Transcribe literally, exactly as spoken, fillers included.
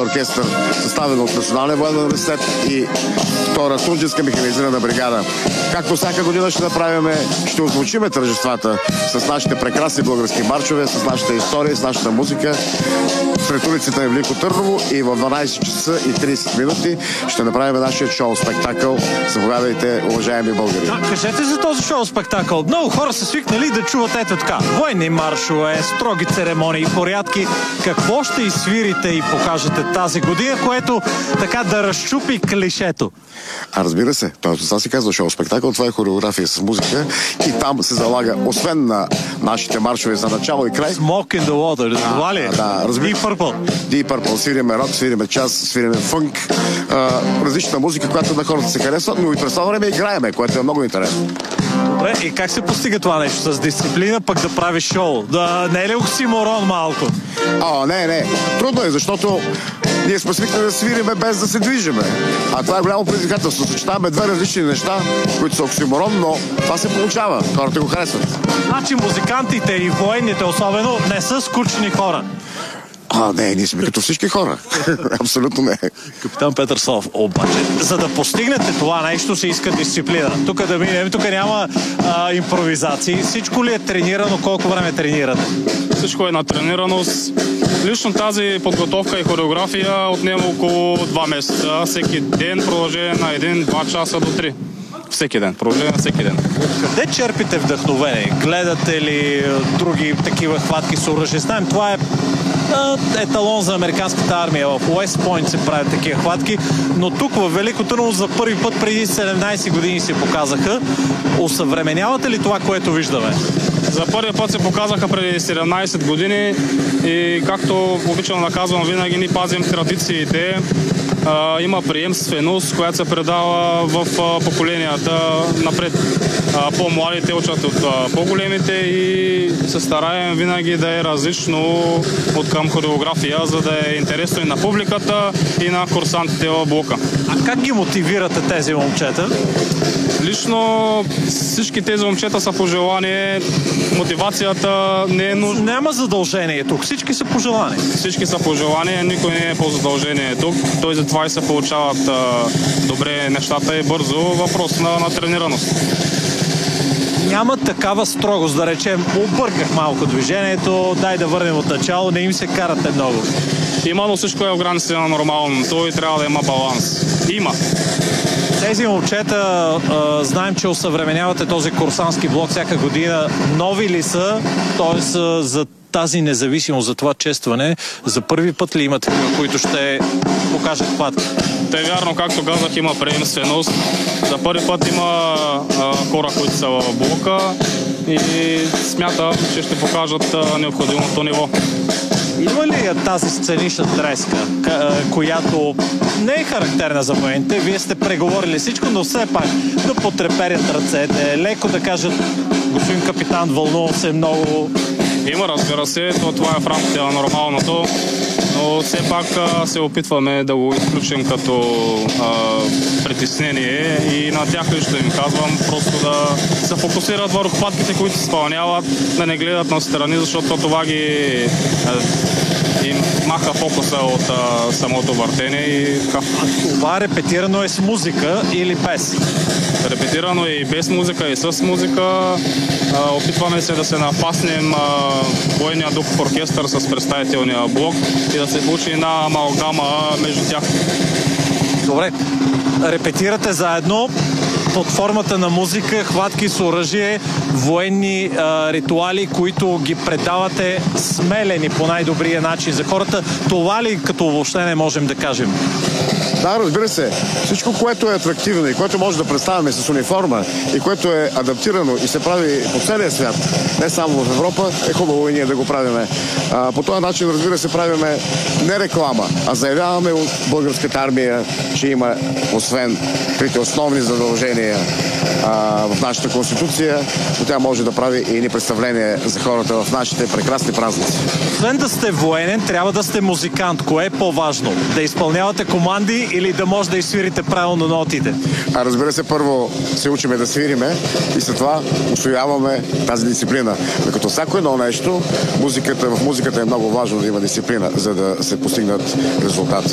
оркестър, съставен от Националния военен университет и втора Тундженска механизирана бригада. Както всяка година ще направим, ще озвучиме тържествата с нашите прекрасни български марчове, с нашата история, с нашата музика сред улиците на Велико Търново и в дванайсет часа и трийсет минути ще направим нашия шоу-спектакъл. Заповядайте, уважаеми българи. Да, кажете за този шоу-спектакъл. Много хора са свикнали да чуват ето така. Военни маршове, строги церемонии, порядки. Какво ще изсвирите и покажете тази година, което така да разчупи клишето? А разбира се, това се казва шоу-спектакъл, това е хореография с музика и там се залага, освен на нашите маршове за начало и край. Smoke in the water, това ли е? Да, разбира. Deep Purple. Deep Purple, свириме рок, свириме джаз, свириме фънк, а, различна музика, която на хората се харесва, но и през това време играеме, което е много интересно. Добре, и как се постига това нещо? С дисциплина, пък да прави шоу? Да, не е ли оксиморон малко? А, не, не. Трудно е, защото ние сме свикнали да свириме без да се движиме. А това е голямо предизвикателство. Съчетаваме две различни неща, които са оксиморон, но това се получава. Хората го харесват. Значи музикантите и военните особено не са скучни хора. А, не, ние сме като всички хора. Абсолютно не. Капитан Петър Славов, обаче, за да постигнете това нещо, се иска дисциплина. Тук да минем, тук няма а, импровизации. Всичко ли е тренирано? Колко време тренирате? Всичко е на тренираност. Лично тази подготовка и хореография отнема около два месеца. Всеки ден продължение на един-два часа до три. Всеки ден. Продължение на всеки ден. Къде черпите вдъхновение? Гледате ли други такива хватки с оръжие? Знаем, това е еталон за американската армия. В Уест Пойнт се правят такива хватки, но тук в Велико Търново за първи път преди седемнайсет години се показаха. Осъвременявате ли това, което виждаме? За първи път се показаха преди седемнайсет години и както обичам да казвам, винаги ни пазим традициите. Uh, има приемственост, която се предава в uh, поколенията напред. Uh, по-младите учат от uh, по-големите и се стараем винаги да е различно от към хореография, за да е интересно и на публиката, и на курсантите в блока. А как ги мотивирате тези момчета? Лично всички тези момчета са по желание. Мотивацията не е нужна. Няма задължение тук. Всички са по желание. Всички са по желание, никой не е по задължение тук. Той затова и се получават а, добре нещата и бързо. Въпрос на, на тренираност. Няма такава строгост, да речем, обърках малко движението, дай да върнем от начало, не им се карате много. Има, но всичко е в границите на нормално. Той трябва да има баланс. Има. Тези момчета, а, знаем, че осъвременявате този курсантски блок всяка година. Нови ли са? Тоест за тази независимост, за това честване, за първи път ли има такива, които ще покажат хватки? Те е вярно, както казах, има приемственост. За първи път има а, хора, които са в блока и смятам, че ще покажат а, необходимото ниво. Има ли тази сценична треска, която не е характерна за военните? Вие сте преговорили всичко, но все пак да потреперят ръцете, леко да кажат: господин капитан, вълнувам се много. Има, разбира се, то това е в рамките на нормалното, но все пак а, се опитваме да го изключим като а, притеснение и на тях лично им казвам просто да се фокусират върху хватките, които изпълняват, да не гледат на страни, защото това ги а, им маха фокуса от а, самото въртене и така. А това репетирано е с музика или без? Репетирано е и без музика, и с музика. А, опитваме се да се напаснем военния духов оркестър с представителния блок и да се получи една амалгама между тях. Добре, репетирате заедно под формата на музика, хватки с оръжие, военни а, ритуали, които ги предавате смелени по най-добрия начин за хората. Това ли като обобщение можем да кажем? Да, разбира се. Всичко, което е атрактивно и което може да представяме с униформа и което е адаптирано и се прави по целия свят, не само в Европа, е хубаво и ние да го правиме. А, по този начин, разбира се, правиме не реклама, а заявяваме от българската армия, че има, освен трите основни задължения а, в нашата конституция, но тя може да прави и ни представление за хората в нашите прекрасни празници. Освен да сте военен, трябва да сте музикант. Кое е по-важно? Да изпълнявате команди или да може да изсвирите правилно нотите? А разбира се, първо се учиме да свириме и след това усвояваме тази дисциплина. Докато всяко едно нещо, музиката, в музиката е много важно да има дисциплина, за да се постигнат резултати.